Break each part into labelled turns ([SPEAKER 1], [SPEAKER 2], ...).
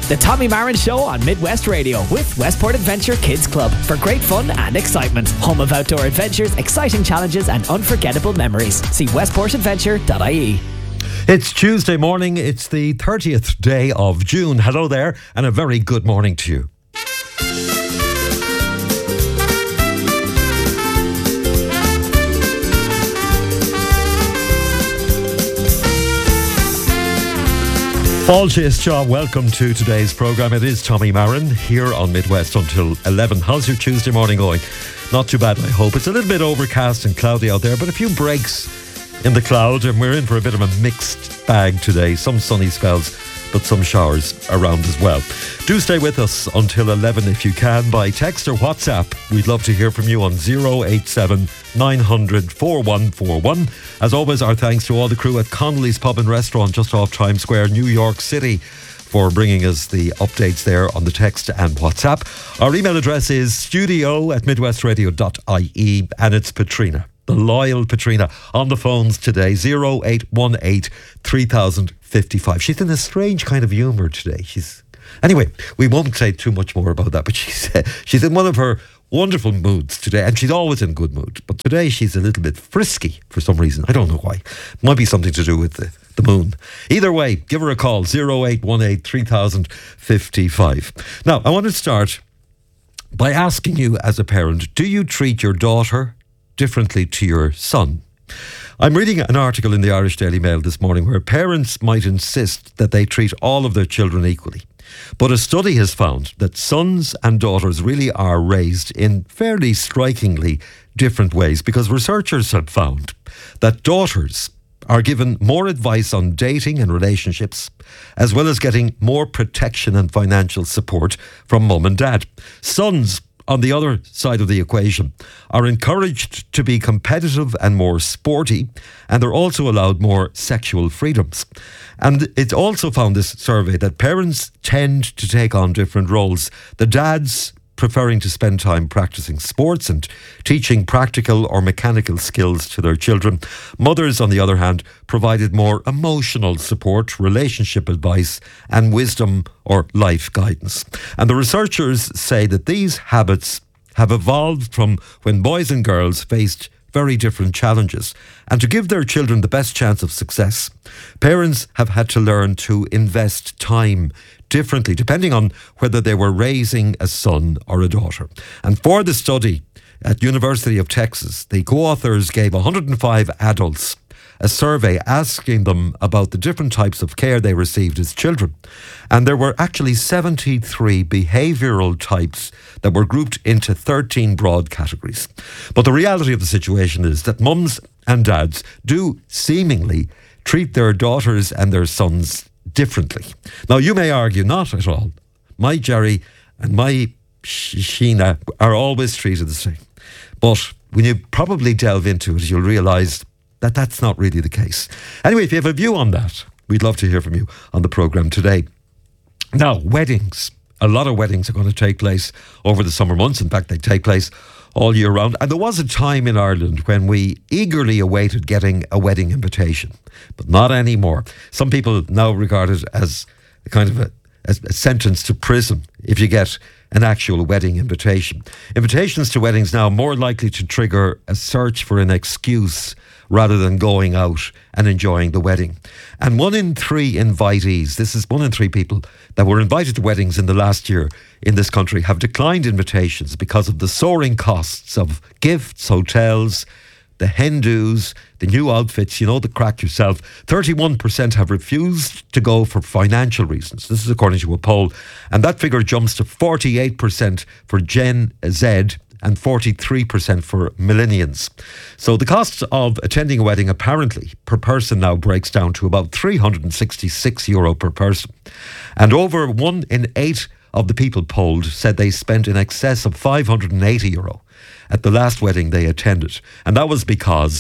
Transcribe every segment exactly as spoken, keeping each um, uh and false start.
[SPEAKER 1] The Tommy Marin Show on Midwest Radio with Westport Adventure Kids Club for great fun and excitement. Home of outdoor adventures, exciting challenges and unforgettable memories. See westport adventure dot I E.
[SPEAKER 2] It's Tuesday morning. It's the thirtieth day of June. Hello there and a very good morning to you. Fáilte, welcome to today's programme. It is Tommy Marin here on Midwest until eleven. How's your Tuesday morning going? Not too bad, I hope. It's a little bit overcast and cloudy out there, but a few breaks in the cloud, and we're in for a bit of a mixed bag today. Some sunny spells, but some showers around as well. Do stay with us until eleven if you can by text or WhatsApp. We'd love to hear from you on zero eight seven nine hundred four one four one. As always, our thanks to all the crew at Connolly's Pub and Restaurant just off Times Square, New York City, for bringing us the updates there on the text and WhatsApp. Our email address is studio at midwestradio dot I E, and it's Patrina, the loyal Patrina, on the phones today, zero eight one eight three thousand fifty-five. She's in a strange kind of humour today. She's Anyway, we won't say too much more about that, but she's, uh, she's in one of her wonderful moods today, and she's always in good mood. But today she's a little bit frisky for some reason. I don't know why. Might be something to do with the, the moon. Either way, give her a call, zero eight one eight three thousand fifty-five. Now, I want to start by asking you as a parent, do you treat your daughter differently to your son? I'm reading an article in the Irish Daily Mail this morning where parents might insist that they treat all of their children equally. But a study has found that sons and daughters really are raised in fairly strikingly different ways, because researchers have found that daughters are given more advice on dating and relationships, as well as getting more protection and financial support from mum and dad. Sons, on the other side of the equation, are encouraged to be competitive and more sporty, and they're also allowed more sexual freedoms. And it's also found, this survey, that parents tend to take on different roles. The dads preferring to spend time practicing sports and teaching practical or mechanical skills to their children. Mothers, on the other hand, provided more emotional support, relationship advice, and wisdom or life guidance. And the researchers say that these habits have evolved from when boys and girls faced very different challenges. And to give their children the best chance of success, parents have had to learn to invest time differently, depending on whether they were raising a son or a daughter. And for the study at University of Texas, the co-authors gave one hundred five adults a survey asking them about the different types of care they received as children. And there were actually seventy-three behavioural types that were grouped into thirteen broad categories. But the reality of the situation is that mums and dads do seemingly treat their daughters and their sons differently. Now, you may argue not at all. My Jerry and my Sheena are always treated the same. But when you probably delve into it, you'll realise that that's not really the case. Anyway, if you have a view on that, we'd love to hear from you on the programme today. Now, weddings. A lot of weddings are going to take place over the summer months. In fact, they take place all year round. And there was a time in Ireland when we eagerly awaited getting a wedding invitation, but not anymore. Some people now regard it as a kind of a, a, a sentence to prison if you get an actual wedding invitation. Invitations to weddings now are more likely to trigger a search for an excuse rather than going out and enjoying the wedding. And one in three invitees, this is one in three people that were invited to weddings in the last year in this country, have declined invitations because of the soaring costs of gifts, hotels, the hen-dos, the new outfits, you know the crack yourself. thirty-one percent have refused to go for financial reasons. This is according to a poll. And that figure jumps to forty-eight percent for Gen Z and forty-three percent for millennials. So the cost of attending a wedding apparently per person now breaks down to about three hundred sixty-six euro per person. And over one in eight of the people polled said they spent in excess of five hundred eighty euro at the last wedding they attended. And that was because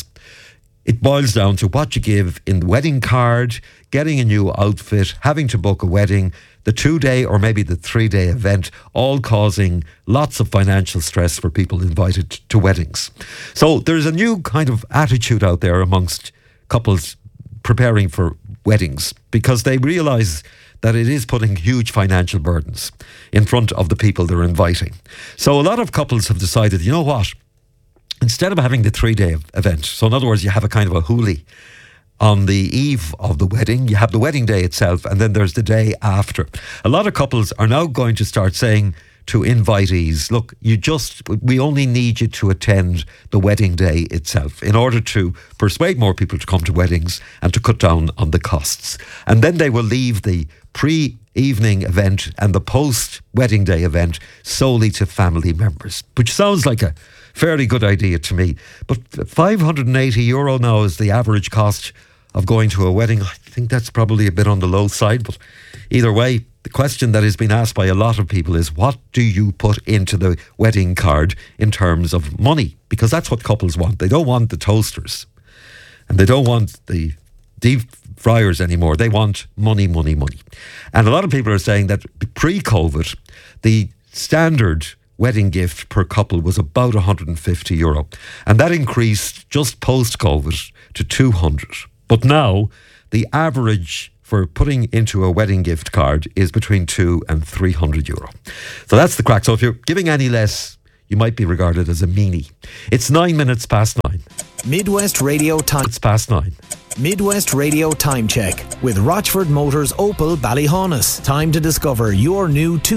[SPEAKER 2] it boils down to what you give in the wedding card, getting a new outfit, having to book a wedding, the two-day or maybe the three-day event, all causing lots of financial stress for people invited to weddings. So there's a new kind of attitude out there amongst couples preparing for weddings, because they realise that it is putting huge financial burdens in front of the people they're inviting. So a lot of couples have decided, you know what, instead of having the three-day event, so in other words, you have a kind of a hoolie on the eve of the wedding, you have the wedding day itself, and then there's the day after. A lot of couples are now going to start saying to invitees, look, you just, we only need you to attend the wedding day itself in order to persuade more people to come to weddings and to cut down on the costs. And then they will leave the pre-evening event and the post-wedding day event solely to family members, which sounds like a fairly good idea to me. But five hundred eighty euro now is the average cost of going to a wedding. I think that's probably a bit on the low side, but either way, the question that has been asked by a lot of people is, what do you put into the wedding card in terms of money? Because that's what couples want. They don't want the toasters and they don't want the deep fryers anymore. They want money, money, money. And a lot of people are saying that pre-COVID, the standard wedding gift per couple was about one hundred fifty euro. And that increased just post-COVID to two hundred. But now the average for putting into a wedding gift card is between two and three hundred euro. So that's the crack. So if you're giving any less, you might be regarded as a meanie. It's nine minutes past nine.
[SPEAKER 1] Midwest Radio Time.
[SPEAKER 2] It's past nine.
[SPEAKER 1] Midwest Radio Time Check with Rochford Motors Opel Ballyhaunis. Time to discover your new two